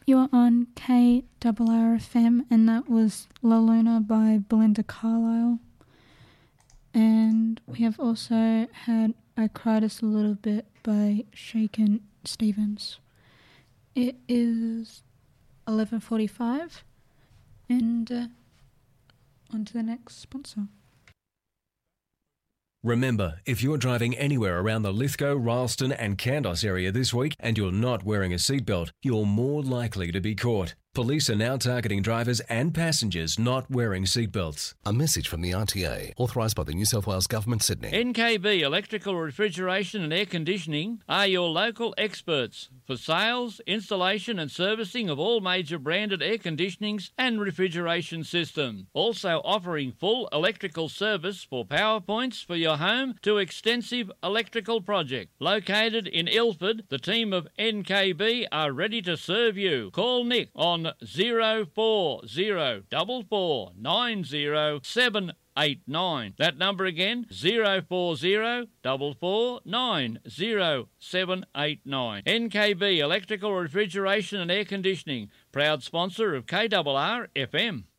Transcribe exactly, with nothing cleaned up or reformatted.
You're on K R R F M, and that was La Luna by Belinda Carlisle. And we have also had I Cried Us a Little Bit by Shakin' Stevens. It is eleven forty-five, and uh, on to the next sponsor. Remember, if you're driving anywhere around the Lithgow, Rylstone and Kandos area this week and you're not wearing a seatbelt, you're more likely to be caught. Police are now targeting drivers and passengers not wearing seatbelts. A message from the R T A, authorised by the New South Wales Government, Sydney. N K B Electrical Refrigeration and Air Conditioning are your local experts for sales, installation and servicing of all major branded air conditionings and refrigeration systems. Also offering full electrical service for power points for your home to extensive electrical project. Located in Ilford, the team of N K B are ready to serve you. Call Nick on zero four zero four four nine zero seven eight nine. That number again, zero four zero four four nine zero seven eight nine. N K B Electrical Refrigeration and Air Conditioning, proud sponsor of K R R F M.